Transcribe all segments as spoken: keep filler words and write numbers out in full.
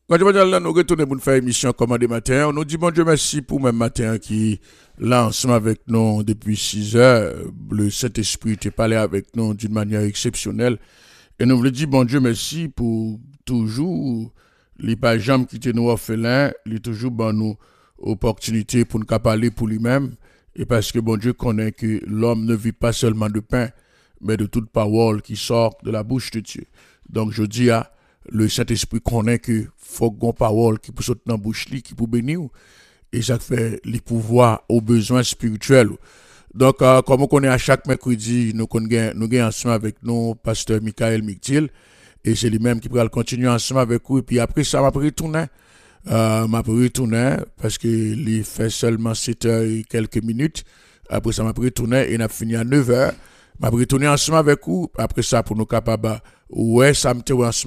Quand je là, nous retournons pour nous faire émission commandé matin. On nous dit bon Dieu merci pour même matin qui là ensemble avec nous depuis six heures. Le Saint-Esprit était parlé avec nous d'une manière exceptionnelle. Et nous voulons dire bon Dieu merci pour toujours les pas jamais quitter nous orphelins, il toujours bon nous opportunité pour nous parler pour lui-même. Et parce que bon Dieu connaît que l'homme ne vit pas seulement de pain, mais de toute parole qui sort de la bouche de Dieu. Donc je dis à le Saint-Esprit connaît que faut qu'on parole qui peut sortir dans la bouche qui peut bénir et ça fait les pouvoirs aux besoins spirituels. Donc euh, comme on connaît à chaque mercredi, nous connaissons nous gagnons ensemble avec nous pasteur Michael Mictil et c'est lui-même qui pourra continuer ensemble avec vous et puis après ça m'a retourner euh, m'a retourner parce que il fait seulement sept heures et quelques minutes. Après ça m'a retourner et n'a fini à neuf heures. M'a retourner ensemble avec vous après ça pour nous capables ouais ça me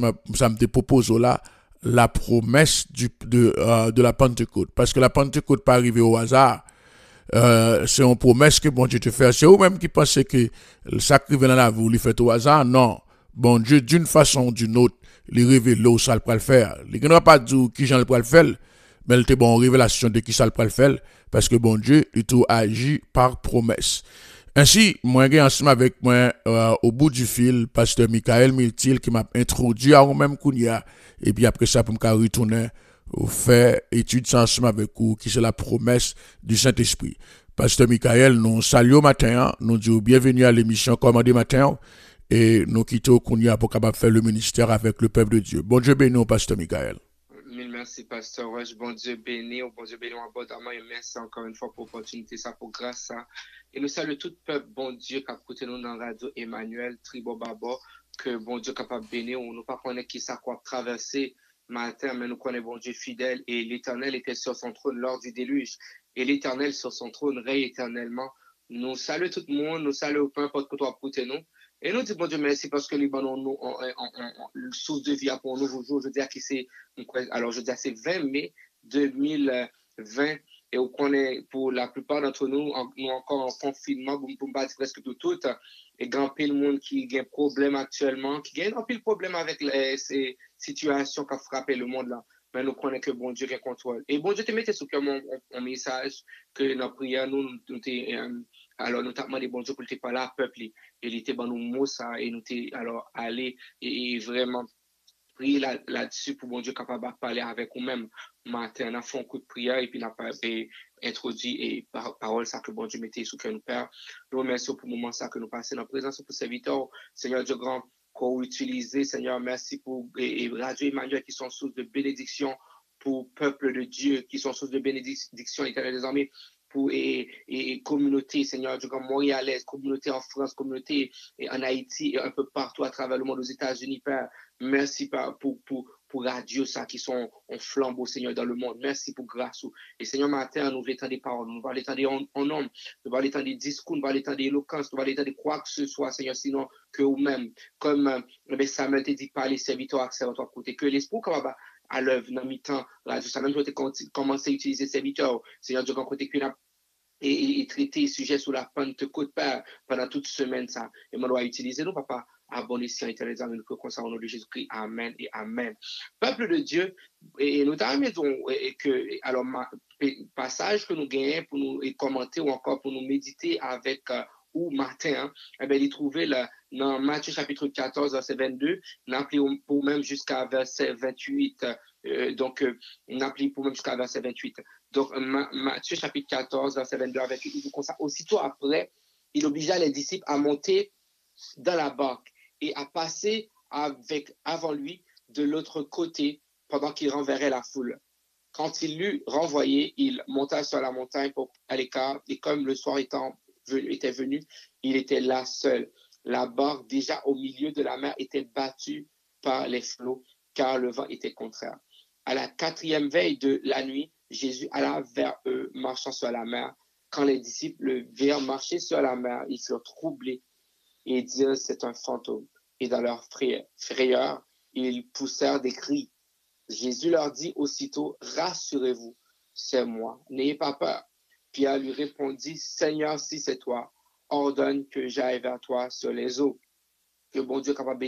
ça me propose là la promesse du, de, euh, de la Pentecôte parce que la Pentecôte pas arriver au hasard. Euh, c'est une promesse que bon Dieu te fait. C'est vous-même qui pensez que ça qui vient dans la vie, vous le faites au hasard. Non. Bon Dieu, d'une façon ou d'une autre, il révèle où ça le faire. Il ne va pas dire qui j'en le faire, mais il te bon révélation de qui ça le faire. Parce que bon Dieu, il tout agit par promesse. Ainsi, moi, j'ai ensemble avec moi, euh, au bout du fil, pasteur Michael Miltil, qui m'a introduit à vous-même Kounia. Et puis après ça, pour me retourner, au fait étude ensemble avec vous, qui c'est la promesse du Saint-Esprit. Pasteur Michael, nous saluons matin, nous disons bienvenue à l'émission Commandé matin, et nous quittons Kounia pour capable faire le ministère avec le peuple de Dieu. Bon Dieu béni, pasteur Michael. Mille merci, Pasteur Roche. Bon Dieu béni, oh bon Dieu béni abondamment et merci encore une fois pour l'opportunité, ça, pour grâce, ça. Et nous saluons tout peuple, bon Dieu, qui a écouté nous dans la radio Emmanuel, Tribo Babo, que bon Dieu capable bénir, on ne pas connaître qui ça quoi traverser matin, mais nous connaissons bon Dieu fidèle et l'Éternel était sur son trône lors du déluge. Et l'Éternel sur son trône règne éternellement. Nous saluons tout le monde, nous saluons peu importe que toi écouter nous. Et nous disons, bon Dieu, merci parce que les ballons nous, le source de vie pour un nouveau jour. Je dis à qui c'est, alors je dis à c'est vingt mai deux mille vingt. Et on connaît pour la plupart d'entre nous, nous encore en confinement, pour ne pas dire presque tout, tout. Et grand pile monde qui a un problème actuellement, qui a un pile problème avec les, ces situations qui ont frappé le monde là. Mais nous connaissons que bon Dieu est contrôle. Et bon Dieu te mette sous comme un message que notre prière, nous, nous, nous alors nous t'avons demandé bon Dieu pour te parler à peuple. Et il était bon nous mots ça, et nous t'es alors allé et, et vraiment prier là, là-dessus pour bon Dieu capable de parler avec nous-mêmes. Matin, on a fait un coup de prière et puis on a introduit et par parole ça que bon Dieu mettait sous que nous Père. Nous remercions pour le moment ça que nous passons dans la présence pour serviteurs. Seigneur Dieu grand, qu'on utilise. Seigneur, merci pour et, et Radio Emmanuel qui sont source de bénédiction pour peuple de Dieu, qui sont source de bénédiction éternelle désormais pour et, et communauté, Seigneur Dieu, comme montréalaise, communauté en France, communauté en Haïti et un peu partout à travers le monde, aux États-Unis, Père. Merci pour, pour, pour, pour radio, ça, qui sont en flambeau, Seigneur, dans le monde. Merci pour grâce. Et Seigneur, matin, nous voulons des paroles, nous voulons entendre en, en homme, nous voulons entendre des discours, nous voulons entendre d'éloquence, nous voulons entendre quoi que ce soit, Seigneur, sinon que vous-même, comme euh, Samuel t'a dit par les serviteurs accès à votre côté, que l'esprit, comme à l'œuvre, dans mi-temps, radio, ça même, tu as commencé à utiliser serviteurs, Seigneur, Dieu, quand côté que et, et, et traiter les sujets sur la Pentecôte pendant toute semaine, ça. Et moi, doit utiliser nous, papa, abonner si éternel, nous que comme ça, au nom de Jésus-Christ. Amen et Amen. Peuple de Dieu, et nous avons et que, alors, ma, passage que nous gagnons pour nous et commenter ou encore pour nous méditer avec, euh, ou matin, hein, eh bien, il trouvé là, dans Matthieu chapitre quatorze, verset vingt-deux, on appelé pour même jusqu'à verset vingt-huit, euh, donc, euh, on appelé pour même jusqu'à verset vingt-huit. Donc, Matthieu chapitre quatorze, verset vingt-deux, avec il dit comme ça. Aussitôt après, il obligea les disciples à monter dans la barque et à passer avec, avant lui de l'autre côté pendant qu'il renverrait la foule. Quand il l'eut renvoyé, il monta sur la montagne pour, à l'écart et comme le soir étant, était venu, il était là seul. La barque, déjà au milieu de la mer, était battue par les flots car le vent était contraire. À la quatrième veille de la nuit, Jésus alla vers eux, marchant sur la mer. Quand les disciples le virent marcher sur la mer, ils furent troublés et dirent c'est un fantôme. Et dans leur frayeur, ils poussèrent des cris. Jésus leur dit aussitôt, rassurez-vous, c'est moi, n'ayez pas peur. Pierre lui répondit, Seigneur, si c'est toi, ordonne que j'aille vers toi sur les eaux. Que bon Dieu capable bénir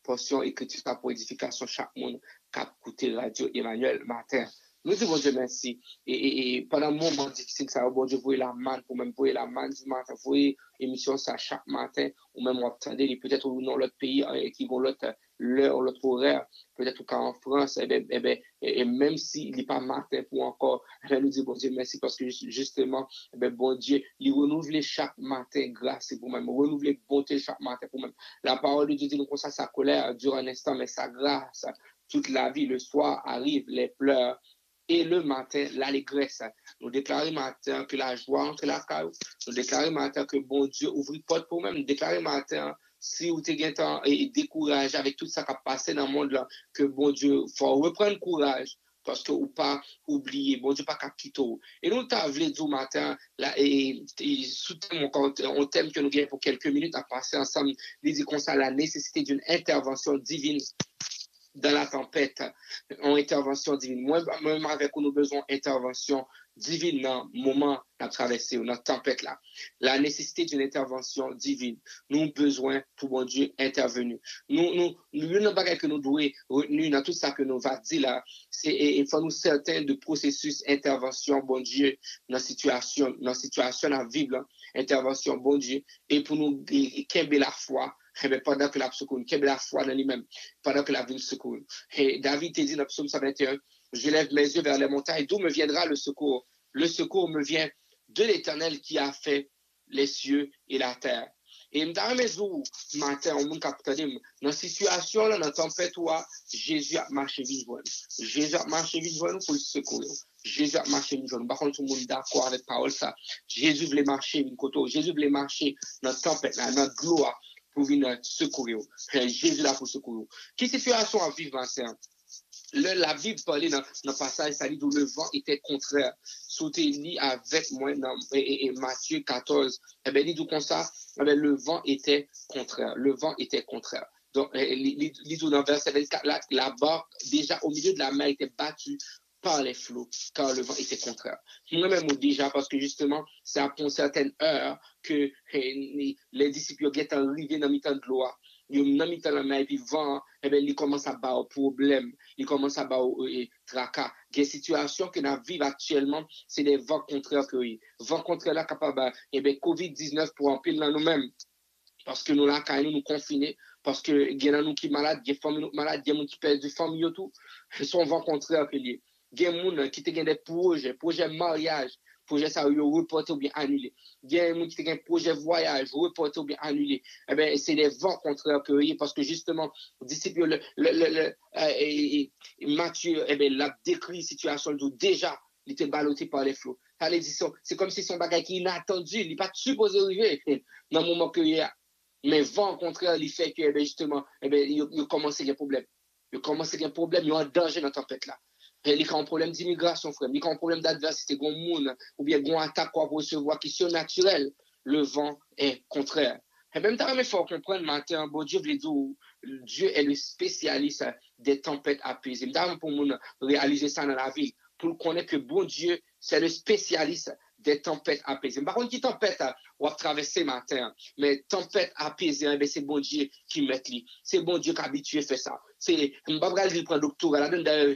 portion écriture ça pour édification chaque monde qui a écouté Radio Emmanuel matin. Nous disons bon Dieu merci. Et, et, et pendant un moment difficile, ça, bon Dieu, voyez la manne, pour même voyer la manne du matin, voyez émission ça chaque matin, ou même on attendait peut-être ou non l'autre pays qui vont l'autre l'heure, l'autre horaire, peut-être ou en France, et, ben, et, ben, et, et même s'il n'est pas matin pour encore, ben, nous disons bon Dieu merci parce que justement, et ben, bon Dieu, il renouvelle chaque matin grâce pour même, renouveler bonté chaque matin pour même. La parole de Dieu dit nous comme ça, sa colère dure un instant, mais sa grâce, toute la vie, le soir arrive, les pleurs, et le matin, l'allégresse. Nous déclarons matin que la joie entre la caille. Nous déclarons matin que bon Dieu ouvre porte pour nous-mêmes. Nous déclarons matin, si vous êtes et découragé avec tout ça qui a passé dans le monde là, que bon Dieu, faut reprendre courage. Parce que ou pas oublier, bon Dieu pas qu'à quitter. Et nous t'avons dit du matin, là, et, et sous on thème que nous gagnons pour quelques minutes à passer ensemble, il dit qu'on a la nécessité d'une intervention divine dans la tempête, en intervention divine. Moi, même avec nous besoin d'intervention divine dans le moment de traverser, dans la tempête là. La nécessité d'une intervention divine. Nous avons besoin pour bon Dieu intervenir. Nous, nous, nous, nous, nous, que nous devons retenir dans tout ça que nous va dire là, c'est, il faut nous certains de processus intervention, bon Dieu, dans la situation, dans la situation à vivre, là, intervention, bon Dieu, et pour nous, qu'aimer la foi, eh bien, pendant que la secours, qu'elle la foi dans lui-même, pendant que la vie secours. Et David te dit dans Psaume cent vingt et un, je lève mes yeux vers les montagnes, d'où me viendra le secours? Le secours me vient de l'Éternel qui a fait les cieux et la terre. Et dans mes jours, matin, on m'a dans la situation, dans la tempête, Jésus a marché vivant. Jésus a marché vivant pour le secours. Jésus a marché vivant. Par contre, tout le monde est d'accord avec la parole, ça. Jésus voulait marcher une côte. Jésus voulait marcher dans la tempête, dans la gloire, pour venir secourir. Jésus là pour secourir. Quelle situation à vivre, matin? Le, la Bible parlait dans le passage, ça dit où le vent était contraire. Sauter lit avec moi dans et, et Matthieu quatorze. Eh bien, dit tout comme ça, eh bien, le vent était contraire. Le vent était contraire. Donc, lit tout dans verset vingt-quatre, là, la barque, déjà au milieu de la mer, était battue par les flots, car le vent était contraire. Moi-même, déjà, parce que justement, c'est à une certaine heure que eh, les disciples sont arrivés dans le temps de l'eau. Ils ont mis dans la mer et puis vent, eh bien, ils commencent à avoir problème, ils commencent à avoir euh, tracas. Les situations que nous vivons actuellement, c'est des vents contraires que oui. Vents contraires là, capable, eh bien, covid dix-neuf pour en pile dans nous-mêmes. Parce que nous, là, quand nous nous confinés, parce que il y a nous qui malades, il y a des familles malades, il y a des qui perdent du famille tout. Ce sont vents contraires que liés. Il y a des gens qui ont des projets, projets mariage, projet ça reporté ou bien annulé. Il y a des gens qui ont un projet voyage, reporté ou bien annulé. Eh bien, c'est des vents contraires que oui, parce que justement, disciple, le, le, le, le euh, et, et, Matthieu, eh bien, l'a décrit situation où déjà, il était ballotté par les flots. C'est comme si son bagage qui est inattendu, il n'est pas supposé arriver dans le moment qu'il y a. Mais vent contraire, il fait que, eh bien, justement, eh bien, il, il commence à y avoir un problème. Il commence à y avoir un problème, il y a un danger dans la tempête là. Il y a un problème d'immigration, frère. Il y a un problème d'adversité, ou bien une attaque pour recevoir, qui est naturelle. Le vent est contraire. Et même temps, il faut comprendre matin, bon Dieu veut dire, Dieu est le spécialiste des tempêtes apaisées. Même pour nous réaliser ça dans la vie, pour connaître que bon Dieu, c'est le spécialiste des tempêtes apaisées. Par contre, qui tempête, on va traverser matin, mais tempête apaisée, c'est bon Dieu qui met lui. C'est bon Dieu qui a habitué à faire ça. C'est, Mbabral, il prend doctorat,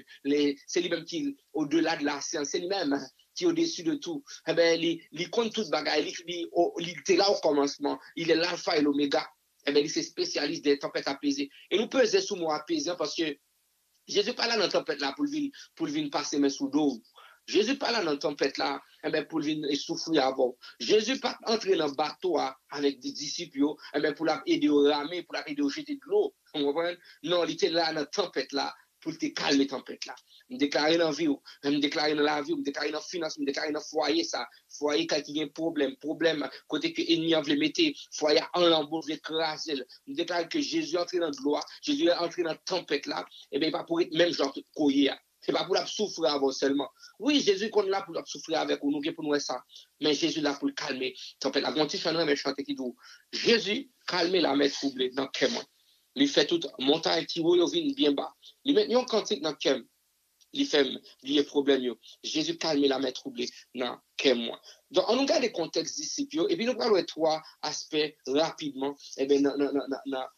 c'est lui-même qui, au-delà de la science, c'est lui-même qui est au-dessus de tout. Eh ben, il, il compte tout bagaille, il, il, il était là au commencement, il est l'alpha et l'oméga. Eh ben, il est spécialiste des tempêtes apaisées. Et nous pesons sous mot apaisant parce que Jésus pas là dans la tempête là pour venir, pour venir passer mes sous d'eau. Jésus pas là dans la tempête là, eh ben, pour venir souffrir avant. Jésus pas entrer dans le bateau avec des disciples, eh ben, pour l'aider au ramer, pour l'aider au jeter de l'eau. Vous comprenez? Non, il était là dans la tempête là pour te calmer la tempête là. Je me déclare dans la vie, je me déclare dans la vie, je me déclare dans la finance, je me déclare dans le foyer ça. Foyer quand il y a un problème, problème, côté que l'ennemi veut mettre, foyer en lambeau, veut écraser. Je me déclare que Jésus est entré dans la gloire, Jésus est entré dans la tempête là, et bien, il va pour être même genre de couiller. C'est pas pour la souffrir avant seulement. Oui, Jésus qu'on est là pour la souffrir avec nous, nous pour nous ça. Mais Jésus est là pour le calmer. Tempête la grande chanteuse mais chanter qui dit Jésus calmer la mer troublée dans quel mois. Il fait toute montagne qui roule bien bas. Il met un cantique dans quel il fait des problèmes. Jésus calme la mer troublée dans quel mois. Donc, on regarde les contextes disciples et puis nous parlons de trois aspects rapidement. Eh bien, dans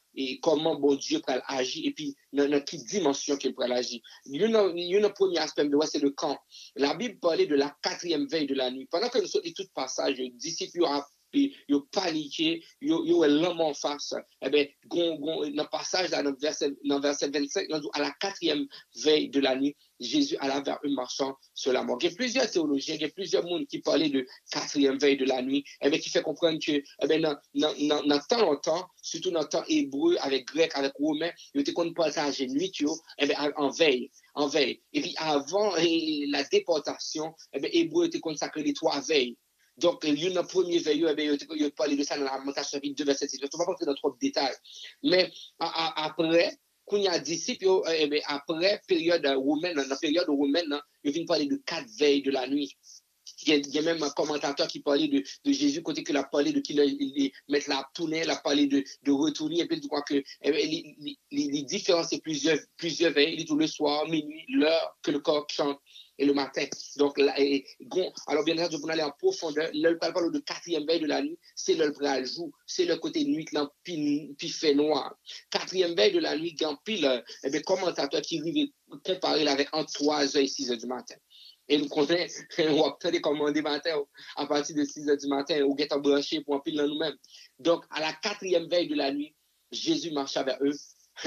et comment bon Dieu peut agir et puis dans, dans quelle dimension qu'il peut agir. Il y a un premier aspect de c'est le camp. La Bible parlait de la quatrième veille de la nuit. Pendant que nous sommes tout passage, les disciples ont yo paniqué, yo yo l'homme en face. Eh ben, gon, gon, dans le passage là, dans le verset, dans le verset vingt-cinq, à la quatrième veille de la nuit, Jésus alla vers eux marchant sur la mort. Il y a plusieurs théologiens, il y a plusieurs mondes qui parlaient de quatrième veille de la nuit, eh ben, qui fait comprendre que, eh ben, dans, dans, dans, dans tant longtemps, surtout dans le temps hébreu, avec grec, avec romain, ils étaient qu'on partageait nuit, eh ben, en veille, en veille. Et puis, avant eh, la déportation, eh ben, hébreu était consacré les trois veilles. Donc, il y a une première veille, il a parlé de ça dans la Lamentation chapitre deux, verset six. Je ne vais pas rentrer dans trop de détails. Mais a, a, après, quand il y a disciples, eh bien, après période romaine, dans la période romaine, il vient parler de quatre veilles de la nuit. Il y a, il y a même un commentateur qui parlait de, de Jésus, côté qu'il a parlé de qu'il mettre la tournée, il a parlé de, de retourner, et puis je crois que eh bien, les, les, les différences, c'est plusieurs, plusieurs veilles, il dit tout le soir, minuit, l'heure que le coq chante. Et le matin. Donc, là, et, gon, alors bien sûr, pour aller en profondeur, le parle de quatrième veille de la nuit, c'est le bras jour, c'est le côté nuit, là, puis, puis fait noir. Quatrième veille de la nuit, grand pile, eh bien, commentateur qui arrive comparer avec entre trois heures et six heures du matin. Et nous connaissons, on va peut-être commander matin, à partir de six heures du matin, au guet branché pour en pile dans nous-mêmes. Donc, à la quatrième veille de la nuit, Jésus marcha vers eux,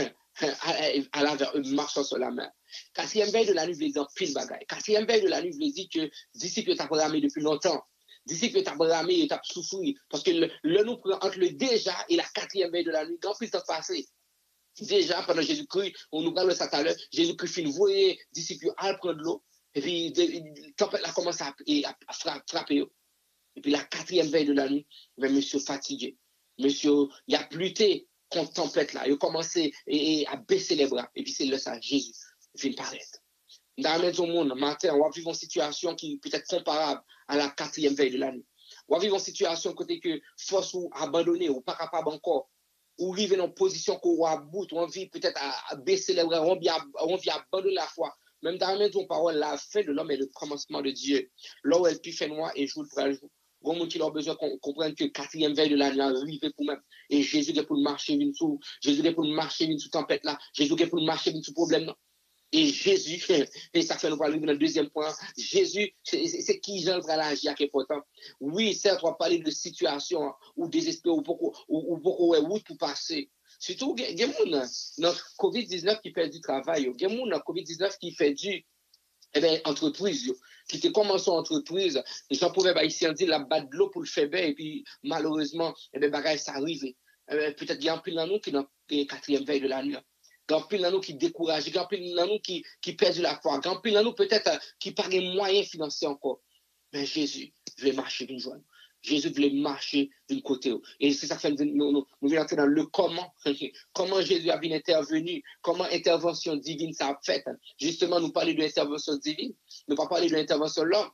alla vers eux, marchant sur la mer. Quatrième veille de la nuit, vous les dit pile bagaille. Quatrième veille de la nuit, vous les dit que disciples t'a programmé depuis longtemps. Disciples t'a programmé et t'a souffert. Parce que le, le nous prend entre le déjà et la quatrième veille de la nuit, quand plus temps passé. Déjà, pendant Jésus-Christ, on nous parle de ça tout à l'heure, Jésus-Christ finit, vous voyez, disciples à prendre l'eau, et puis la tempête a commencé à, à, à frapper. Et puis la quatrième veille de la nuit, ben, monsieur fatigué. Monsieur, il a pluté contre tempête là. Il a commencé et, et à baisser les bras. Et puis c'est là ça, Jésus vient paraître. Dans la maison monde, matin, on va vivre une situation qui peut être comparable à la quatrième veille de la nuit. On va vivre une situation côté que force ou abandonner ou pas capable encore, ou vivre dans une position qu'on va à bout, ou on vit peut-être à, à baisser les bras, on vit à, on vit à abandonner la foi. Même dans la maison parole, la fin de l'homme est le commencement de Dieu. Là où elle peut faire noir et jour pour le jour. Grand monde qui a besoin qu'on comprenne que quatrième veille de la nuit arrive pour même. Et Jésus est pour marcher une sous, Jésus est pour marcher une sous tempête là, Jésus est pour marcher une sous problème là. Et Jésus, et ça fait nous parler dans le deuxième point, Jésus, c'est qui Jean va agir qui est important. Oui, certes, on va parler de situation ou désespéré ou beaucoup ou beaucoup ou pour passer. Surtout, il y a des gens dans covid dix-neuf qui fait du travail, il y a des gens dans covid dix-neuf qui fait du eh bien, entreprise, yo, qui te commencé en entreprise, les gens pouvaient ici on dit la batte de l'eau pour le faire bien, et puis malheureusement, eh bien, bagage ça arrive. Eh peut-être qu'il y a un peu de nous qui dans la quatrième veille de la nuit. Il y a un peu de nous qui découragent, il y a un peu de nous qui, qui perdent la foi, il y a un peu de nous peut-être qui pas les moyens financiers encore. Mais Jésus veut marcher d'une joie. Jésus voulait marcher d'un côté. Et c'est ça que nous, nous, nous venons entrer dans le comment. Comment Jésus a bien intervenu. Comment intervention divine ça a fait. Justement, nous parler de l'intervention divine. Nous pas parler de l'intervention de l'homme.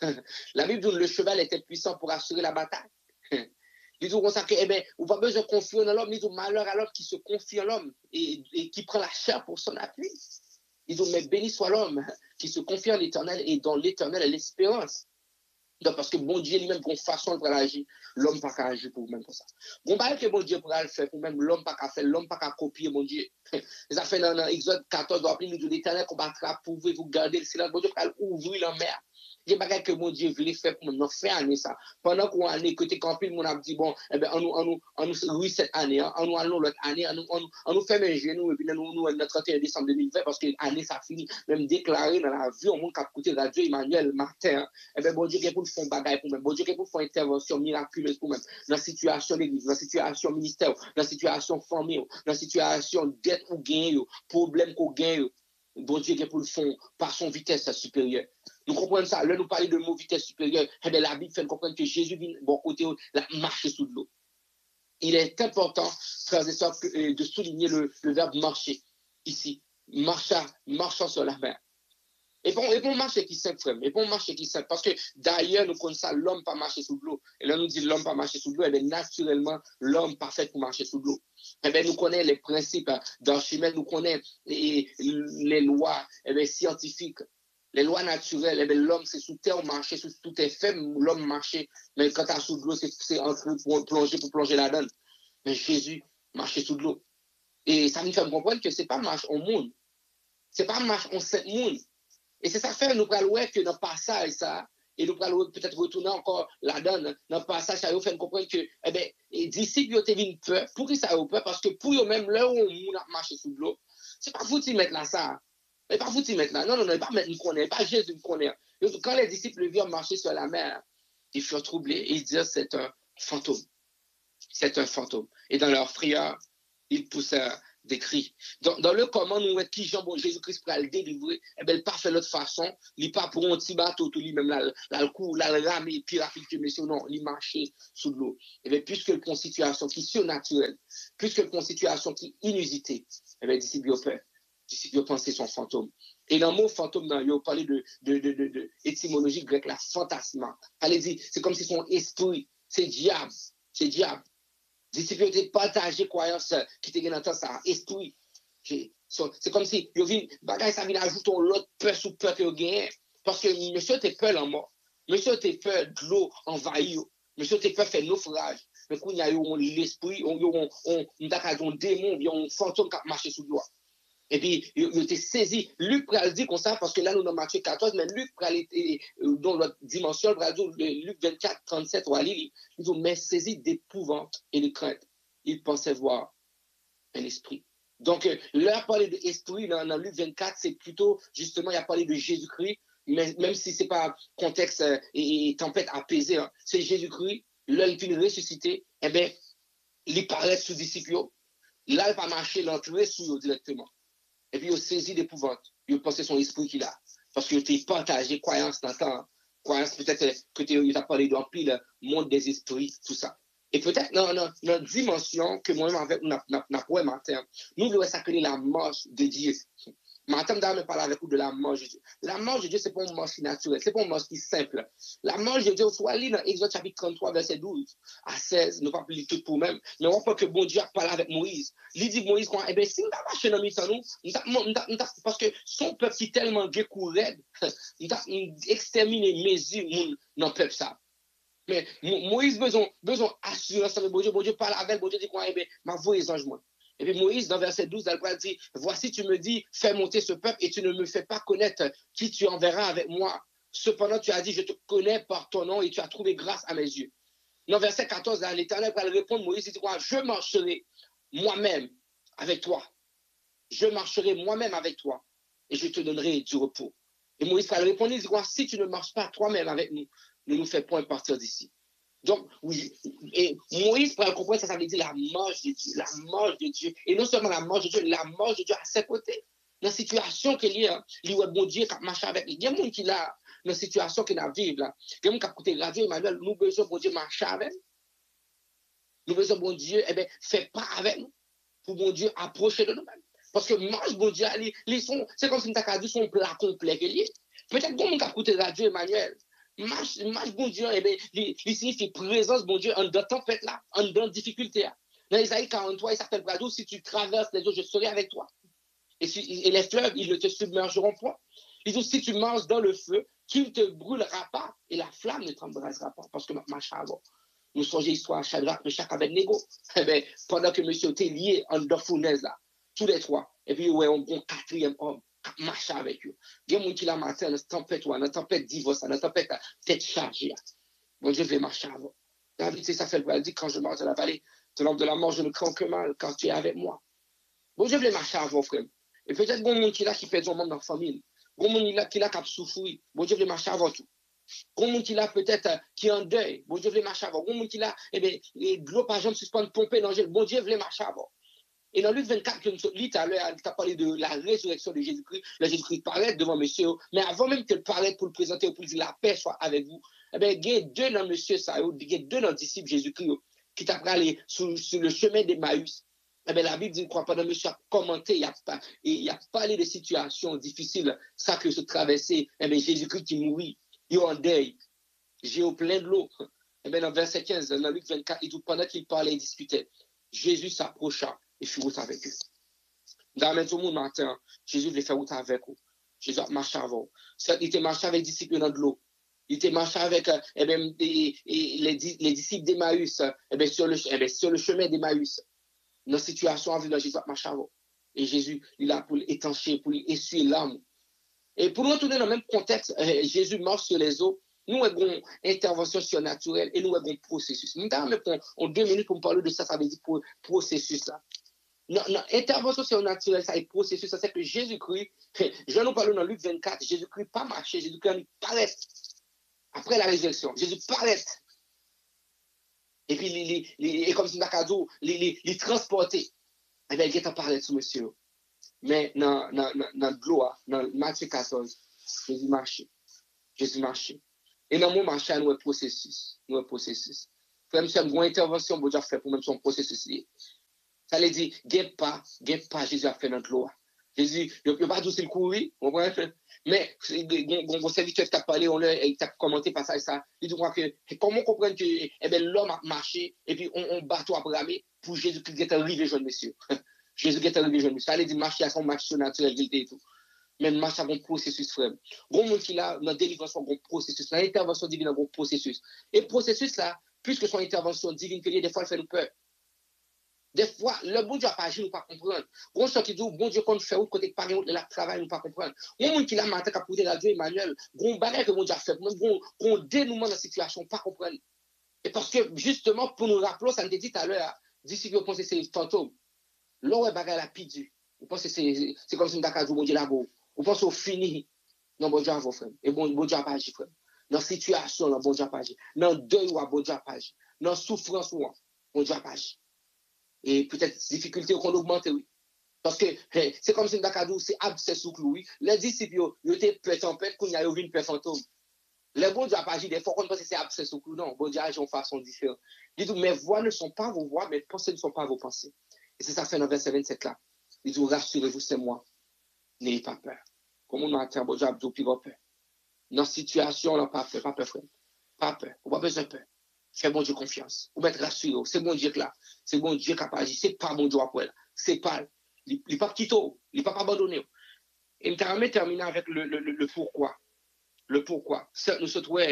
La Bible dit que le cheval était puissant pour assurer la bataille. Il dit comme ça que, eh bien, on n'a pas besoin de confier en l'homme. Il dit malheur à l'homme qui se confie en l'homme et, et qui prend la chair pour son appui. Il dit, mais béni soit l'homme qui se confie en l'éternel et dans l'éternel est l'espérance. Donc, parce que bon Dieu lui-même, une façon de agir, l'homme n'a pas agir pour lui-même pour ça. Bon, bah, que bon Dieu pourra le faire pour même, l'homme n'a pas faire, l'homme n'a pas copier mon Dieu. Ça fait dans Exode quatorze, on nous dit l'éternel combattra pour vous, vous garder le silence. Bon Dieu pourra ouvrir la mer. Il y a des bagages que mon Dieu voulait faire pour nous faire année ça. Pendant qu'on a côté camping, on a dit bon, eh ben, on nous, on nous, on nous, oui, cette année, hein, on nous allons l'autre année, on nous, on nous, on nous fait mes genoux, et puis nous, nous, le trente et un décembre deux mille vingt, parce que l'année ça finit, même déclaré dans la vie, au monde qui a écouté Radio Emmanuel matin, hein, eh ben, bon Dieu, qui est pour nous faire bagaille pour même, bon Dieu, qui est pour faire intervention miraculeuse pour même, dans la situation d'église, dans la situation ministère, dans la situation famille, dans la situation dette ou gain, problème qu'on gagne, bon Dieu, qui est pour le fond, par son vitesse supérieure. Nous comprenons ça. Là, nous parlons de mot vitesse supérieure. Eh bien, la Bible fait comprendre que Jésus vient, bon côté, la marcher sous l'eau. Il est important, frères et sœurs, de souligner le, le verbe marcher ici. Marcha, marchant sur la mer. Et bon, et bon marcher qui simple, frère. Et bon marcher qui simple. Parce que d'ailleurs, nous connaissons ça, l'homme pas marcher sous l'eau. Et là, nous dit l'homme pas marcher sous l'eau. Et bien, naturellement, l'homme pas fait pour marcher sous l'eau. Eh bien, nous connaissons les principes d'Archimède, nous connaissons les, les lois eh bien, scientifiques. Les lois naturelles, eh bien, l'homme, c'est sous terre, marcher, sous tout est fait, l'homme marcher. Mais quand tu as sous de l'eau, c'est, c'est entre pour plonger, pour plonger la donne. Mais Jésus marchait sous de l'eau. Et ça nous fait comprendre que ce n'est pas marche au monde. Ce n'est pas marche en sept monde. Et c'est ça fait nous prenons que dans le passage, ça, et nous prenons peut-être retourner encore là-dedans, dans le passage, ça nous fait comprendre que, eh bien, les disciples, ils ont été peur. Pour qui ça a eu peur? Parce que pour eux-mêmes, là où on a marché sous l'eau, ce n'est pas vous qui mettez là ça. Ce n'est pas vous qui mettez là. Non, non, non, pas mettre nous connaît, pas Jésus nous connaît. Quand les disciples virent marcher sur la mer, ils furent troublés et ils dirent c'est un fantôme. C'est un fantôme. Et dans leur frayeur, ils poussèrent des cris. Dans, dans le comment nous qui Jean bon Jésus-Christ pour le délivrer, eh bien, il pas fait l'autre façon, il pas pour un petit bateau tout lui-même là, là le coup, là le rame et puis rapide que monsieur non, il marchait sous l'eau. Eh bien, puisque le situation qui est surnaturelle, puisque le situation qui est inusitée, eh bien, disciples ont peur. Disciples ont pensé son fantôme. Et dans le mot fantôme, il a parlé de, de, de, de, de étymologie grecque, la fantasma. Allez dire, c'est comme si son esprit, c'est diable, c'est diable. Disciples ont partagé croyance qui était dans ça, esprit. C'est comme si, yo vin, bagay ça vient ajouter l'autre peur sous peur que vous gagnez. Parce que monsieur t'es peur en mort. Monsieur t'es peur de l'eau envahir. Monsieur t'es peur faire naufrage. Mais quand il y a eu l'esprit, on on on un démon, un fantôme qui marche sous l'eau. Et puis, il était saisi. Luc pral dit comme ça, parce que là, nous, dans Matthieu quatorze, mais Luc pral était, dans l'autre dimension, pral dit, Luc vingt-quatre, trente-sept, il dit, mais saisi d'épouvante et de crainte. Il pensait voir un esprit. Donc, là, parler d'esprit, dans, dans Luc vingt-quatre, c'est plutôt, justement, il a parlé de Jésus-Christ, mais, même si c'est pas contexte euh, et, et tempête apaisée, hein, c'est Jésus-Christ, là, il est ressuscité, eh bien, il paraît sous disciples, là, il va marcher, l'entrer sous eux directement. Et puis, il a saisi d'épouvante. Il a pensé son esprit qu'il a. Parce qu'il a partagé croyance dans le temps. Croyance, peut-être que tu as parlé d'un pile, monde des esprits, tout ça. Et peut-être dans la dimension que moi-même avec nous n'avons matin, nous voulons s'appeler la marche de Dieu. Matin, d'ailleurs, me parle avec vous de la marche de Dieu. La marche de Dieu, ce n'est pas une marche naturelle, ce n'est pas une marche qui est simple. La marche de Dieu, soit lit dans Exode chapitre trente-trois, verset douze à seize, nous ne pouvons pas lire tout pour nous-mêmes, mais on voit que bon Dieu a parlé avec Moïse. Il dit Moïse, eh bien, si nous avons marché dans le nous, parce que son peuple est tellement découvert, nous avons exterminé mes yeux dans le peuple ça. Mais Moïse besoin besoin assurance avec bon Dieu, bon Dieu parle avec, bon Dieu dit quoi, eh bien, ma voix est ange moi. Et puis Moïse, dans verset douze, il dit, voici tu me dis, fais monter ce peuple et tu ne me fais pas connaître qui tu enverras avec moi. Cependant, tu as dit, je te connais par ton nom et tu as trouvé grâce à mes yeux. Dans verset quatorze, l'Éternel va répondre, Moïse, il dit, je marcherai moi-même avec toi. Je marcherai moi-même avec toi et je te donnerai du repos. Et Moïse va répondre, il dit, si tu ne marches pas toi-même avec nous, ne nous fais point partir d'ici. Donc, oui, et Moïse, pour comprendre ça, ça veut dire la marche de Dieu, la marche de Dieu. Et non seulement la marche de Dieu, la marche de Dieu à ses côtés. Dans la situation qu'il y a, il y a bon Dieu qui marche avec lui. Il y a des gens qui là, dans la situation qu'il a vivre là. Il y a des gens qui écoutent Radio Emmanuel, nous besoin bon Dieu marcher avec nous. Nous besoin bon Dieu, eh bien, fait pas avec nous. Pour bon Dieu approcher de nous-mêmes. Parce que marche bon Dieu, c'est comme si nous avons dit son plat complet qu'il y a. Peut-être que nous avons écouté Radio Emmanuel. Marche, marche, bon Dieu, eh bien, il signifie présence, bon Dieu, en de tempête là, en de difficulté là. Dans Isaïe quarante-trois, il s'appelle Bradou, si tu traverses les eaux, je serai avec toi. Et, si, et les fleuves, ils ne te submergeront point. Il dit, si tu marches dans le feu, tu ne te brûleras pas, et la flamme ne t'embrasera pas, parce que ma chavo, nous songeons l'histoire à Shadrach, Meshach, Abednego. Eh bien, pendant que monsieur était lié en de fournaise là, tous les trois, et puis, ouais, on un quatrième homme. Marcher avec eux. Il y a des gens qui la matin, dans la tempête, dans la tempête divorce, dans la tempête tête chargée. Bon Dieu, je vais marcher avant. David, c'est ça fait le dit quand je marche dans la vallée de l'ombre de la mort, je ne crains que mal quand tu es avec moi. Bon Dieu, je vais marcher avant, frère. Et peut-être bon monde qui là qui perd son membre dans la famille. Bon monde qui là qui là qui a souffert. Bon Dieu, je vais marcher avant tout. Bon monde qui là peut-être qui est en deuil. Bon Dieu, je vais marcher avant. Bon monde qui là, eh bien, de l'eau par exemple suspend pomper dans le bon Dieu, je vais marcher avant. Et dans Luc vingt-quatre, que nous lit à l'heure, il a parlé de la résurrection de Jésus-Christ. Le Jésus-Christ paraît devant monsieur, mais avant même qu'il paraît pour le présenter, pour dire la paix soit avec vous, eh bien, il y a deux dans monsieur, ça, il y a deux dans le disciple Jésus-Christ qui t'a parlé sur, sur le chemin d'Emmaüs. Eh bien, la Bible dit, crois pas, dans monsieur a commenté, il a, il a parlé de situations difficiles, ça que se traverser, eh bien, Jésus-Christ qui mourit, il est en deuil, j'ai au plein de l'eau. Eh bien, dans verset quinze, dans Luc vingt-quatre, il dit, pendant qu'il parlait et discutait, Jésus s'approcha et fit route avec eux. Dans le monde matin, Jésus voulait faire route avec eux. Jésus a marché avant. Il était marché avec les disciples dans de l'eau. Il était marché avec eh bien, les, les, les disciples d'Emmaüs eh bien, sur, le, eh bien, sur le chemin d'Emmaüs. Dans la situation, avec Jésus a marché avant. Et Jésus, il a pour l'étancher, pour essuyer l'âme. Et pour nous retourner dans le même contexte, euh, Jésus marche sur les eaux. Nous avons une intervention surnaturelle et nous avons un processus. Nous avons en deux minutes pour me parler de ça, ça veut dire pour processus là. L'intervention surnaturelle, ça est processus, ça c'est que Jésus-Christ, je nous parle dans Luc vingt-quatre, Jésus-Christ pas marché, Jésus-Christ paraît après la résurrection. Jésus paraît. Et puis, il, il, il, comme si Nakado, il, il transporté. Et bien, il est en parler sous monsieur. Mais dans la gloire, dans Matthieu quatorze, Jésus marchait. Jésus marchait. Et dans mon marché, nous avons un processus. Nous avons un processus. Frère, monsieur, une intervention, bon Dieu a fait pour même son processus. Ça veut dire, gagne pas, gagne pas, Jésus a fait dans la gloire. Jésus, il n'y a pas d'où courir, mais mon serviteur qui a parlé, on a commenté par ça et ça. Il dit que comment comprendre que eh ben, l'homme a marché et puis on, on bateau a ramé pour Jésus qui est arrivé, jeune monsieur. Jésus qui est arrivé, jeune monsieur. Ça veut dire marcher à son marche naturel et tout. Mais marche à un processus, frère. Bon, monde qui là, dans la délivrance, un processus. Dans l'intervention divine, un processus. Et le processus là, plus que son intervention divine, que des fois, il fait nous peur. Des fois, le bon Dieu n'a pas agi, nous ne pas comprendre. Bon Dieu qui dit, bon Dieu, quand nous faisons, côté pas le travail, nous ne pas comprendre. Il y a des gens qui l'a matin, qui a posé la Dieu Emmanuel, bon bagage que bon Dieu a fait, bon dénouement dans la situation, pas comprendre. Et parce que, justement, pour nous rappeler, ça nous dit tout à l'heure, d'ici que vous pensez que c'est fantôme. Là où est bagage la pide, vous pensez que c'est comme si nous avons dit, bon Dieu là-bas. Vous pensez au fini. Non, bon Dieu a vos frères. Et bon, bon Dieu n'a pas agi, frère. Dans la situation, bon Dieu n'a pas agi. Dans le deuil, bon Dieu n'a pas agi. Dans la souffrance, bon Dieu n'a pas agi. Et peut-être difficulté qu'on augmente, oui. Parce que hey, c'est comme si Ndakadou, c'est abcès sous clou, oui. Les disciples, ils étaient peur tempête, qu'on y a eu une peur fantôme. Le bon Dieu n'a pas agi, des fois, qu'on pense que c'est abcès sous clou. Non, bon Dieu agit en façon différente. Il dit, mes voix ne sont pas vos voix, mes pensées ne sont pas vos pensées. Et c'est ça fait dans verset vingt-sept là. Il dit, rassurez-vous, c'est moi. N'ayez pas peur. Comme on a un bon Dieu a plus peur. Dans la situation, on n'a pas peur, pas peur, frère. Pas peur, on n'a pas besoin de peur. Fais bon Dieu confiance. Ou mettre rassuré. C'est bon Dieu là. C'est bon Dieu qui a pas agi. C'est pas bon Dieu après. C'est pas. Il n'est pas petit tout. Il n'est pas abandonné. Et nous terminer terminer avec le, le, le, le pourquoi. Le pourquoi. Nous se trouvons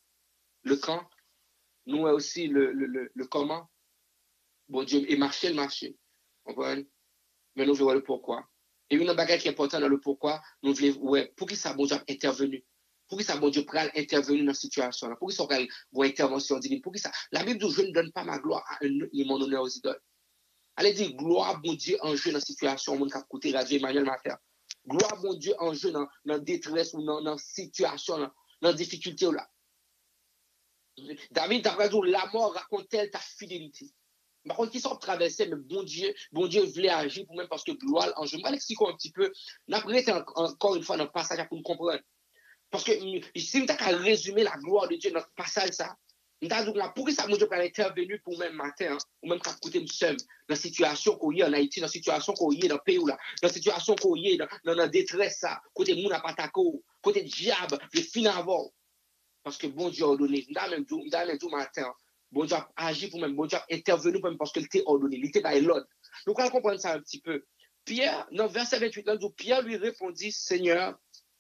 le quand. Nous aussi le, le, le, le comment. Bon Dieu, et marcher le marché. On voit. Mais nous voyons le pourquoi. Et une bagage qui est important dans le pourquoi, nous voulons, ouais, pour qui ça bon Dieu a intervenu. Pour qui ça, bon Dieu, pral intervenir dans la situation là? Pour qui ça, pral une intervention divine? Pour qui ça? La Bible dit, je ne donne pas ma gloire à un autre, ni mon honneur aux idoles. Elle dit, gloire, bon Dieu, en jeu dans la situation, mon cap côté Radio Emmanuel Mater. Gloire, bon Dieu, en jeu dans la détresse ou dans la situation, dans la difficulté là. David, t'as dit, la mort raconte-t-elle ta fidélité? Par contre, qui sont traversés, mais bon Dieu, bon Dieu voulait agir pour même parce que gloire en jeu. Je vais l'expliquer un petit peu. Après, encore une fois dans le passage pour nous comprendre. Parce que si nous avons résumé la gloire de Dieu dans notre passage, ça, nous avons dit, pourquoi ça, mon Dieu, peut intervenir pour même matin, hein, ou même quand écouter seul, dans la situation qu'on y a en Haïti, dans la situation qu'on y a dans le pays, là, dans la situation qu'on y a dans, dans la détresse, ça, côté moun n'a pas tako, côté diable, le fin avant. Parce que bon Dieu a ordonné, nous avons même dit, nous avons même dit matin, bon Dieu a agi pour même, bon Dieu a intervenu pour même parce qu'il était ordonné, il était dans l'ordre. Donc, on va comprendre ça un petit peu. Pierre, dans verset vingt-huit, là, Pierre lui répondit, Seigneur,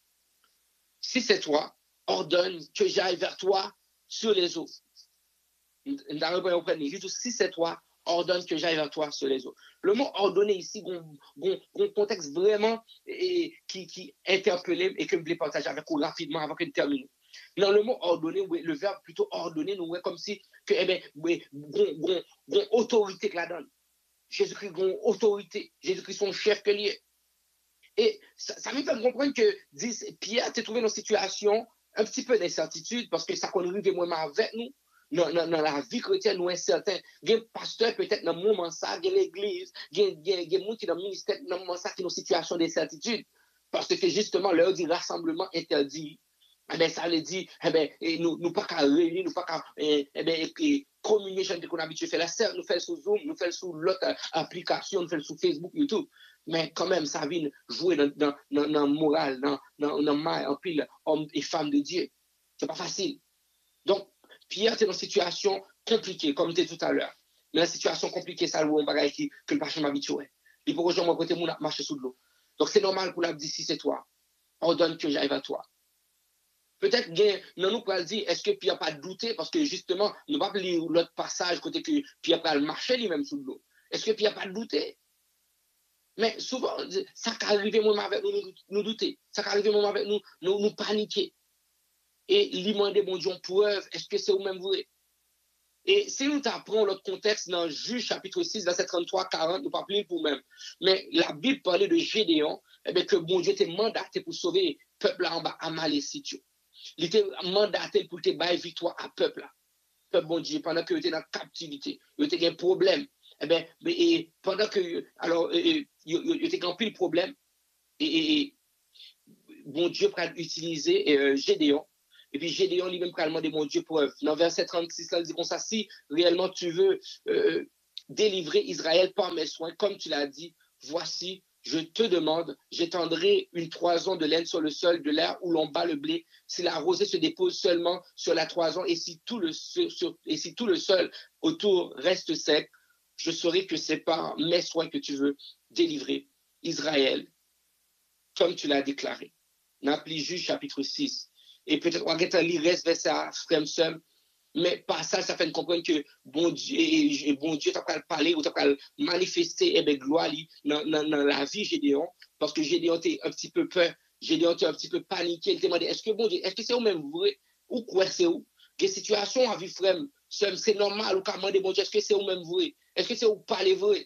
si c'est toi, ordonne que j'aille vers toi sur les eaux. Il dit, si c'est toi, ordonne que j'aille vers toi sur les eaux. Le mot ordonner ici, un contexte vraiment et, qui, qui interpellé et que je voulais partager avec vous rapidement avant que je termine. Dans le mot ordonner, le verbe plutôt ordonner, nous voyons comme si, que, eh bien, bon, bon, autorité que la donne. Jésus-Christ, bon, autorité. Jésus-Christ, son chef que lié. Et ça, ça me fait comprendre que dis, Pierre s'est trouvé dans une situation un petit peu d'incertitude parce que ça qu'on arrive moins avec nous. Dans, dans, dans la vie chrétienne, nous incertains. Il y a un pasteur peut-être dans le moment ça, il y a l'église, il y a des gens qui dans le ministère dans le moment ça qui sont dans une situation d'incertitude. Parce que justement, l'heure du rassemblement interdit. Eh bien, ça veut dire, eh bien, nous ne pas qu'à réunir, nous pas qu'à eh, eh bien, eh, communier, je qu'on a habitué à faire la serre, nous faisons sous Zoom, nous faisons sous l'autre application, nous faisons sous Facebook, YouTube. Mais quand même, ça vient jouer dans, dans, dans, dans le moral, dans, dans, dans le en pile, hommes et femmes de Dieu. C'est pas facile. Donc, Pierre, c'est dans une situation compliquée, comme tu disais tout à l'heure. Mais la situation compliquée, ça, on bagaille qui, que le pasteur m'habituait. Il faut rejoindre mon côté, mon marcher sous l'eau. Donc, c'est normal pour la dire, si c'est toi, ordonne que j'arrive à toi. Peut-être que nous nous pouvons dire, est-ce que Pierre n'a pas douté? Parce que justement, nous ne pouvons pas lire l'autre passage, côté que Pierre n'a pas marché lui-même sous l'eau. Est-ce que Pierre n'a pas douté? Mais souvent, ça qui arrive même avec nous, nous, nous douter. Ça qui arrive même avec nous, nous, nous paniquer. Et lui demander, bon Dieu, preuve, est-ce que c'est vous-même vrai? Et si nous apprenons l'autre contexte dans Juge chapitre six, verset trente-trois à quarante, nous ne pas plus pour même. Mais la Bible parlait de Gédéon, eh bien, que bon Dieu était mandaté pour sauver le peuple là en bas à Malécite. Il était mandaté pour te bailler victoire à peuple là. Peuple bon Dieu, pendant qu'il était dans la captivité, il était un problème. Eh bien, et pendant que, alors, il était en pile problème, et, et bon Dieu pour utiliser euh, Gédéon. Et puis Gédéon lui-même a demandé mon Dieu preuve. Dans verset trente-six, là, il dit comme ça, si réellement tu veux euh, délivrer Israël par mes soins, comme tu l'as dit, voici, je te demande, j'étendrai une toison de laine sur le sol de l'air où l'on bat le blé, si la rosée se dépose seulement sur la toison et si tout le, sur, et si tout le sol autour reste sec, je saurai que c'est par mes soins que tu veux délivrer Israël, comme tu l'as déclaré. N'appli Juge chapitre six. Et peut-être on va lire reste vers ça, frère, mais par ça, ça fait comprendre que bon Dieu, et bon Dieu t'a pas parler ou t'a pas manifester eh bien, gloire dans, dans, dans la vie Gédéon, parce que Gédéon était un petit peu peur, Gédéon était un petit peu paniqué, il demandait, est-ce que bon Dieu, est-ce que c'est vous même vrai, ou quoi c'est où? Les situations à vie frère, c'est normal, ou comment demander bon Dieu, est-ce que c'est vous même vrai? Est-ce que c'est vous parler vrai?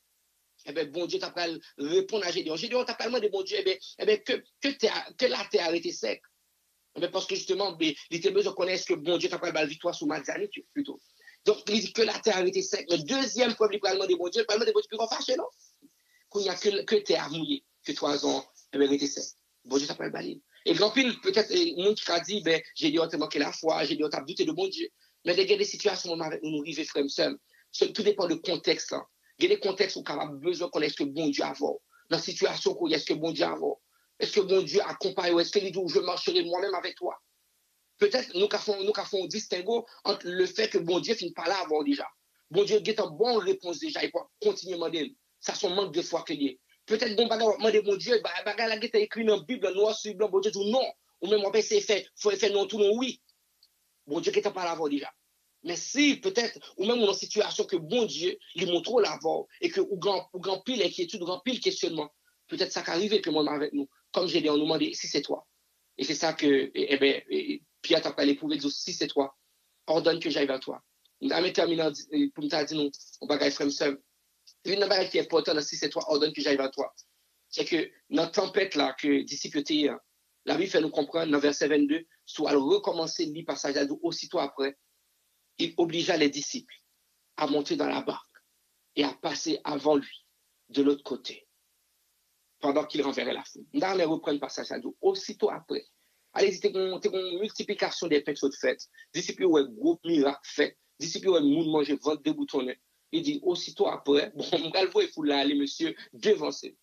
Eh bien, bon Dieu t'a pas répondre à Gédéon. Gédéon t'a pas demandé bon Dieu, eh bien, eh bien que, que, que la terre a été sec. Mais parce que justement, il était besoin de connaître que bon Dieu t'a pas la victoire sur Madiane plutôt. Donc, il dit que la terre a été sec. Le deuxième problème, il parle de bon Dieu, il parle de bon Dieu, puis fâché, non? Qu'il n'y a que, que terre mouillée, que trois ans, elle a été sec. Bon Dieu t'a pas le balai. Et grand pile, peut-être, le monde qui a dit, ben, j'ai dit, on t'a manqué la foi, j'ai dit, on t'a douté de bon Dieu. Mais il y a des situations où nous nous arrivons frères seuls. Tout dépend du contexte, là. Il y a des contextes où on a besoin de connaître ce que bon Dieu a. Dans la situation où il y a ce que bon Dieu a. Est-ce que bon Dieu accompagne ou est-ce qu'il dit où je marcherai moi-même avec toi? Peut-être nous avons nous un distinguo entre le fait que bon Dieu finit par là avant déjà. Bon Dieu a une bonne réponse déjà, il peut continuer à demander. Ça son manque de foi qu'il y a. Peut-être bon bagage demander bon Dieu, bagage là qui est écrit dans la Bible noir sur blanc, bon Dieu dit non, ou même on peut essayer faire, faut faire non tout non oui. Bon Dieu qui est pas là avant déjà. Mais si peut-être ou même dans une situation que bon Dieu lui montre l'avant et que ou grand ou grand pile inquiétude, ou grand pile questionnement, peut-être ça qu'arrive que moi avec nous. Comme j'ai dit, on nous demande si c'est toi. Et c'est ça que, eh bien, Pierre t'a parlé pour dire si c'est toi, ordonne que j'aille vers toi. On a terminé pour me dire non, on va gagner frère seul. Une chose qui est importante, si c'est toi, ordonne que j'aille vers toi. C'est que dans la tempête là, que disciple était, la Bible fait nous comprendre dans verset vingt-deux, soit recommencer le passage à aussitôt après, il obligea les disciples à monter dans la barque et à passer avant lui de l'autre côté, pendant qu'il renverrait la foule. Nous allons reprendre le passage à dos. Aussitôt après, allez-y, c'est une multiplication des fêtes de fêtes. Disciples ont un gros miracle fait. Disciples ont un monde manger vingt deux boutons. Il dit, aussitôt après, bon, on va le voir, il faut là, les messieurs, devancer.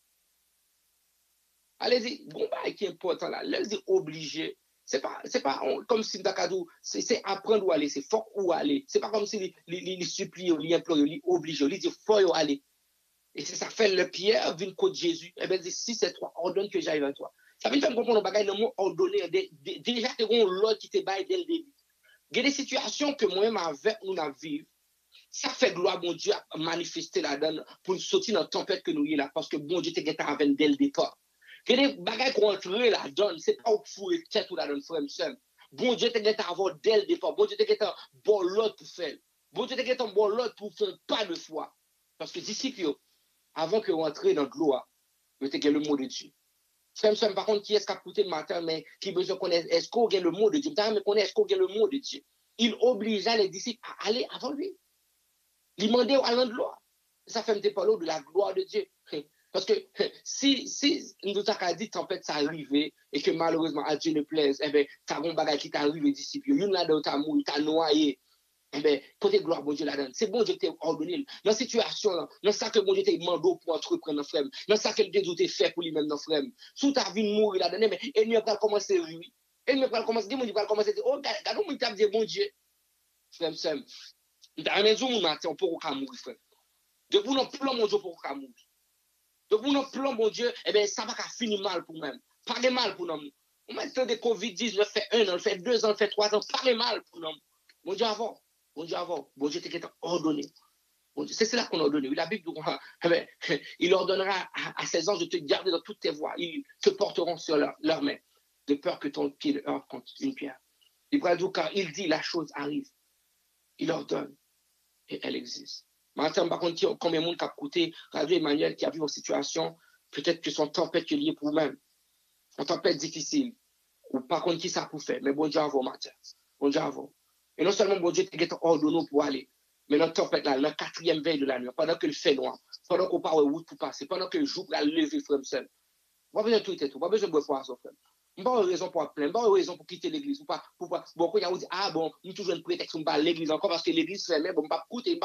Allez-y, bon, bah, qui est important là, là, dit obligé. C'est pas, c'est pas on, comme si Dakadou, c'est, c'est apprendre où aller, c'est fort où aller. C'est pas comme si les supplie, les implore, les oblige, les dit faut où aller. Et c'est ça fait le Pierre vient côté Jésus. Eh bien, dit, si c'est toi, ordonne que j'aille vers toi. Ça veut dire qu'on comprend le mot ordonner. Déjà, c'est l'autre qui te baille dès le début. Il y a des situations que moi-même avec nous avons vécues. Ça fait gloire, bon Dieu, à manifester là-dedans pour nous sortir dans la tempête que nous y là. Parce que bon Dieu, t'es avec dès le départ. Il y a des bagages qu'on entre là-dedans. C'est pas au fou et tête ou là-dedans, frère seul. Bon Dieu, t'es avant dès le départ. Bon Dieu, t'es un bon lot pour faire. Bon Dieu, t'es un bon lot pour faire pas de foi. Parce que disciples, avant que vous entrez dans l'eau, vous avez le mot de Dieu. Frère, par contre, qui est-ce qui a coûté le matin, mais qui besoin de connaître, est-ce qu'on a le mot de Dieu? Vous avez connaître, est-ce qu'on a le mot de Dieu? Il obligea les disciples à aller avant lui. Il demandait à l'un de l'eau. Ça fait un parler de la gloire de Dieu. Parce que si, si nous avons dit tempête ça arrivé et que malheureusement à Dieu ne plaise, eh bien, tu as un bagage qui t'arrive, les disciples, il y en a dans ta mouille, tu as noyé. Eh bien, côté gloire, bon Dieu là-dedans. C'est bon Dieu qui t'a ordonné. Dans la situation, là, dans ça que bon Dieu t'a demandé pour entreprendre, frère. Dans ça que Dieu t'a fait pour lui-même, frère. Sous ta vie de mourir là-dedans, mais il ne va pas commencer à rire. Il ne va pas commencer, il va commencer à dire, oh, regarde, on t'a dit, bon Dieu. Frère, frère. Dans la maison, on a, on peut pas mourir, frère. De vous, non, plan, mon Dieu, pour pas mourir. De vous, non, plan, mon Dieu, eh bien, ça va finir mal pour nous. Parlez mal pour nous. On met le temps de covid dix-neuf, fait un an, fait deux ans, fait trois ans, parlez mal pour nous. Mon Dieu, avant. Bon Dieu avant, bon Dieu t'es ordonné. C'est cela qu'on a ordonné. La Bible dit, il ordonnera à, à ses anges de te garder dans toutes tes voies. Ils te porteront sur leurs leur mains, de peur que ton pied ne heurte contre une pierre. Ibrahim, quand il dit, la chose arrive. Il ordonne et elle existe. Maintenant, par contre, combien de monde qui a écouté Radio Emmanuel, qui a vu vos situations, peut-être que son tempête qui est lié pour vous-même, une tempête difficile, ou par contre, qui ça pour faire, mais bon Dieu à vous, matin. Bon Dieu à vous. Et non seulement bon Dieu te ordonné pour aller, mais notre tempête là, la quatrième veille de la nuit, pendant que le fait noir, pendant qu'on parle de route pour passer, pendant que le jour pour lever, frère, seul. Pas besoin de tout et tout, pas besoin de boire son frère. Pas de raison pour plaindre, pas de raison pour quitter l'église, ou pas, pour pas, bon, quand il y a dit, ah bon, nous toujours un prétexte, on va l'église encore parce que l'église fermée, bon, m'a écouter,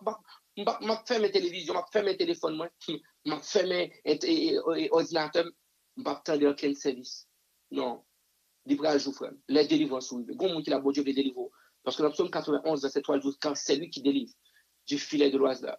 m'a fait mes télévisions, m'a fait mes téléphones, moi, m'a fait mes ordinateurs, m'a attendre aucun service. Non. Libre à jour, frère. Les délivrances sont arrivées. Gon monde qui la bon Dieu veut délivrer. Parce que dans le psaume quatre-vingt-onze, verset trois, quand c'est lui qui délivre du filet de l'oiseleur,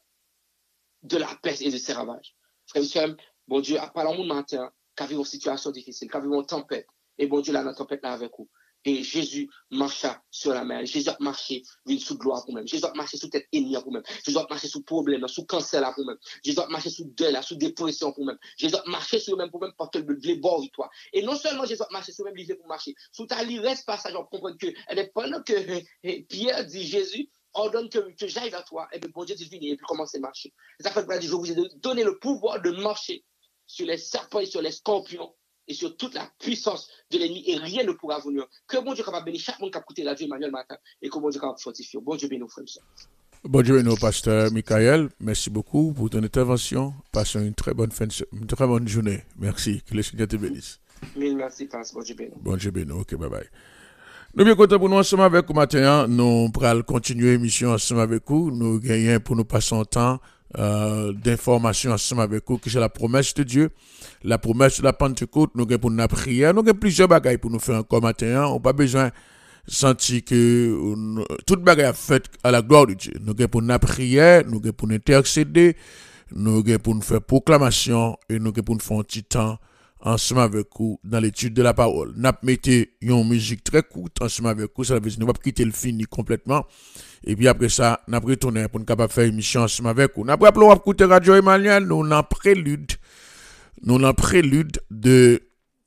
de la peste et de ses ravages. Frère et sœurs, bon Dieu, à part mon matin, qu'à vivre une situation difficile, qu'à vivre une tempête, et bon Dieu, là, la tempête là avec vous. Et Jésus marcha sur la mer. Jésus a marché sous gloire pour même. Jésus a marché sous tête ennemie pour même. Jésus a marché sous problème, sous cancer là pour même. Jésus a marché sous deuil là, sous dépression pour même. Jésus a marché sur même pour même parce que le bord toi. Et non seulement Jésus a marché sur même livre pour marcher. Sous ta livre, reste passage, on comprend que, et pendant que Pierre dit Jésus, ordonne que, que j'aille vers toi, et bien bon Dieu dit venez, et puis commencer à marcher. Ça fait que je vous ai donné le pouvoir de marcher sur les serpents et sur les scorpions et sur toute la puissance de l'ennemi, et rien ne pourra vous nuire. Que bon Dieu capable bénir chaque monde qui a écouté la vie Emmanuel matin, et que bon Dieu capable fortifier. Bon Dieu bénisse nos frères et sœurs. Bon Dieu bénisse pasteur Michael. Merci beaucoup pour ton intervention. Passons une très bonne fin de, une très bonne journée. Merci. Que le Seigneur te bénisse. Mille merci, pasteur. Bon Dieu bénisse. Bon Dieu bénisse. Ok, bye bye. Nous bien contents pour nous ensemble avec vous matin. Nous allons continuer l'émission ensemble avec vous. Nous gagnons pour nous passer un temps euh, d'information ensemble avec vous, que c'est la promesse de Dieu. La promesse de la Pentecôte, nous avons pour nous prier. Nous avons plusieurs bagages pour nous faire encore matin. On n'a pas besoin de sentir que euh, toute bagaille est faite à la gloire de Dieu. Nous avons pour nous prier, nous avons pour nous intercéder, nous avons pour nous faire proclamation et nous avons pour nous faire un petit temps ensemble avec vous dans l'étude de la parole. Nous avons mis une musique très courte ensemble avec vous. Ça veut dire que nous ne pouvons pas quitter le fini complètement. Et puis après ça, nous avons retourné pour nous capable faire une émission ensemble avec vous. Nous avons appelé à écouter Radio Emmanuel. Nous avons prélude. Nous avons prélude de.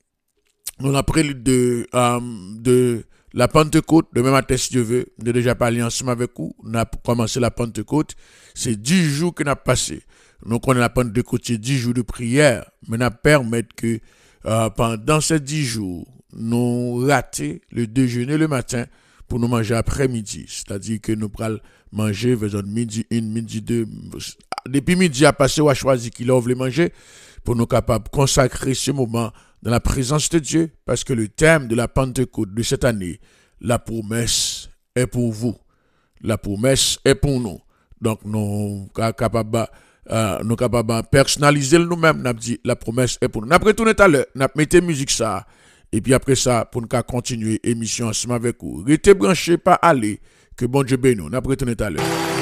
Nous avons prélude de. Euh, de la Pentecôte. Demain matin, si Dieu veut. Nous avons déjà parlé ensemble avec vous. Nous avons commencé la Pentecôte. C'est dix jours que nous avons passé. Nous connaissons la Pentecôte, c'est dix jours de prière. Mais nous permettre que euh, pendant ces dix jours, nous rater le déjeuner le matin pour nous manger après-midi. C'est-à-dire que nous pourrons manger vers midi un, midi deux. Depuis midi à passer, on a choisi qu'il a voulu manger pour nous capables de consacrer ce moment dans la présence de Dieu. Parce que le thème de la Pentecôte de cette année, la promesse est pour vous. La promesse est pour nous. Donc, nous sommes capables Uh, nous sommes capables de personnaliser nous-mêmes. Nous dit la promesse est pour nous. Après tout à l'heure, nous mettons musique ça. Et puis après ça, pour nous continuer l'émission ensemble avec vous. Restez branchés, pas aller. Que bon Dieu bénisse nous. Après tout à l'heure.